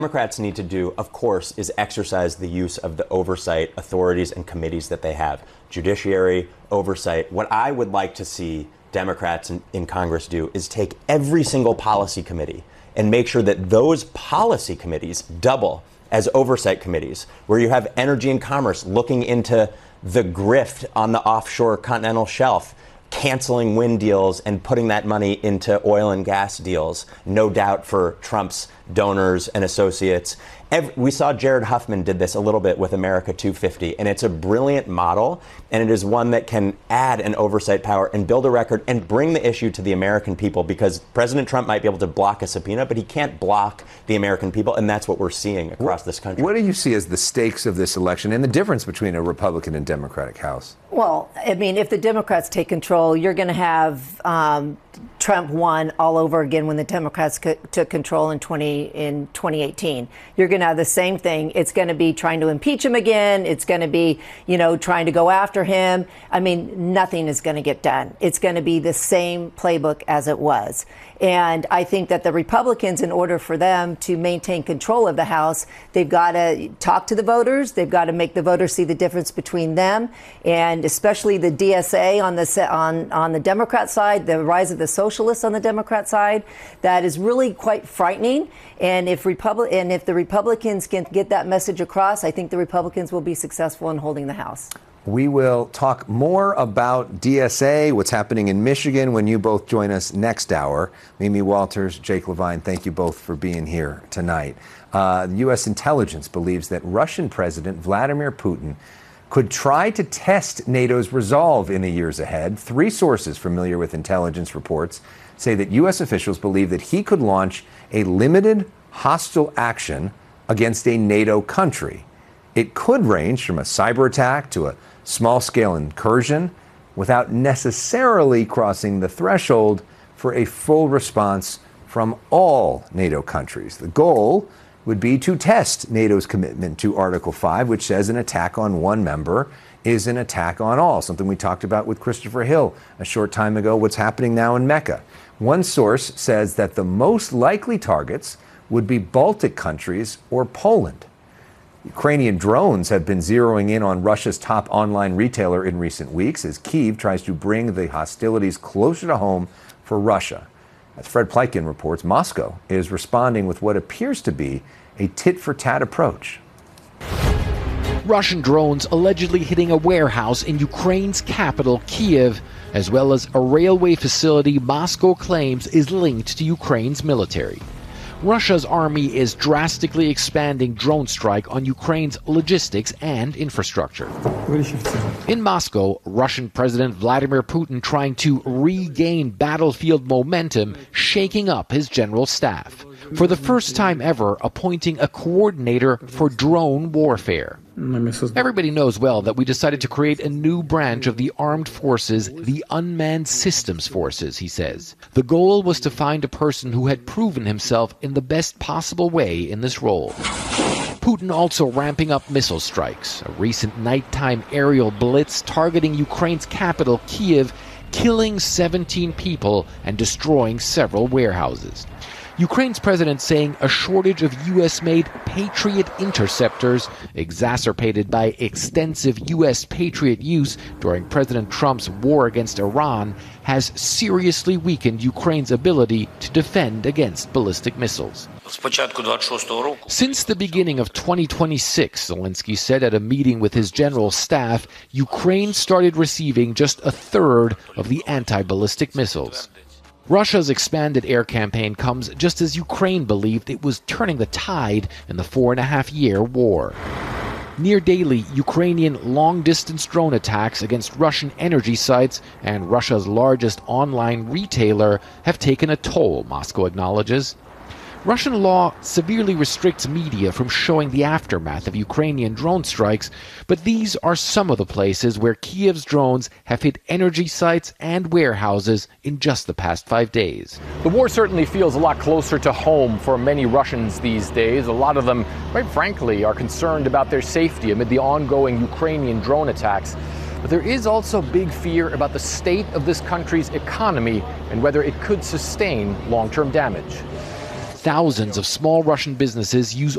Democrats need to do, of course, is exercise the use of the oversight authorities and committees that they have. Judiciary, oversight. What I would like to see Democrats in Congress do is take every single policy committee and make sure that those policy committees double as oversight committees, where you have energy and commerce looking into the grift on the offshore continental shelf, canceling wind deals and putting that money into oil and gas deals, no doubt for Trump's donors and associates. We saw Jared Huffman did this a little bit with America 250, and it's a brilliant model, and it is one that can add an oversight power and build a record and bring the issue to the American people, because President Trump might be able to block a subpoena, but he can't block the American people, and that's what we're seeing across this country. What do you see as the stakes of this election and the difference between a Republican and Democratic House? Well, I mean, if the Democrats take control, you're going to have Trump won all over again when the Democrats took control in 2018. You're going to have the same thing. It's going to be trying to impeach him again. It's going to be, trying to go after him. I mean, nothing is going to get done. It's going to be the same playbook as it was. And I think that the Republicans, in order for them to maintain control of the House, they've got to talk to the voters. They've got to make the voters see the difference between them, and especially the DSA on the Democrat side, the rise of the socialists on the Democrat side. That is really quite frightening. And if the Republicans can get that message across, I think the Republicans will be successful in holding the House. We will talk more about DSA, what's happening in Michigan, when you both join us next hour. Mimi Walters, Jake Levine, thank you both for being here tonight. U.S. intelligence believes that Russian President Vladimir Putin could try to test NATO's resolve in the years ahead. 3 sources familiar with intelligence reports say that U.S. officials believe that he could launch a limited hostile action against a NATO country. It could range from a cyber attack to a small-scale incursion without necessarily crossing the threshold for a full response from all NATO countries. The goal would be to test NATO's commitment to Article 5, which says an attack on one member is an attack on all, something we talked about with Christopher Hill a short time ago, what's happening now in Mecca. One source says that the most likely targets would be Baltic countries or Poland. Ukrainian drones have been zeroing in on Russia's top online retailer in recent weeks as Kyiv tries to bring the hostilities closer to home for Russia. As Fred Pleitgen reports, Moscow is responding with what appears to be a tit-for-tat approach. Russian drones allegedly hitting a warehouse in Ukraine's capital, Kyiv, as well as a railway facility Moscow claims is linked to Ukraine's military. Russia's army is drastically expanding drone strike on Ukraine's logistics and infrastructure. In Moscow, Russian President Vladimir Putin trying to regain battlefield momentum, shaking up his general staff. For the first time ever, appointing a coordinator for drone warfare. Everybody knows well that we decided to create a new branch of the armed forces, the Unmanned Systems Forces, he says. The goal was to find a person who had proven himself in the best possible way in this role. Putin also ramping up missile strikes, a recent nighttime aerial blitz targeting Ukraine's capital, Kyiv, killing 17 people and destroying several warehouses. Ukraine's president saying a shortage of U.S.-made Patriot interceptors, exacerbated by extensive U.S. Patriot use during President Trump's war against Iran, has seriously weakened Ukraine's ability to defend against ballistic missiles. Since the beginning of 2026, Zelensky said at a meeting with his general staff, Ukraine started receiving just a third of the anti-ballistic missiles. Russia's expanded air campaign comes just as Ukraine believed it was turning the tide in the 4.5-year war. Near daily, Ukrainian long-distance drone attacks against Russian energy sites and Russia's largest online retailer have taken a toll, Moscow acknowledges. Russian law severely restricts media from showing the aftermath of Ukrainian drone strikes, but these are some of the places where Kyiv's drones have hit energy sites and warehouses in just the past 5 days. The war certainly feels a lot closer to home for many Russians these days. A lot of them, quite frankly, are concerned about their safety amid the ongoing Ukrainian drone attacks. But there is also big fear about the state of this country's economy and whether it could sustain long-term damage. Thousands of small Russian businesses use